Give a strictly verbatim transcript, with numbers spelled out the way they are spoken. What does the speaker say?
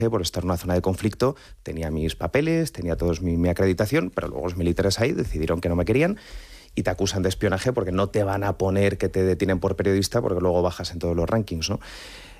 por estar en una zona de conflicto, tenía mis papeles, tenía todos mi, mi acreditación, pero luego los militares ahí decidieron que no me querían y te acusan de espionaje porque no te van a poner que te detienen por periodista porque luego bajas en todos los rankings, ¿no?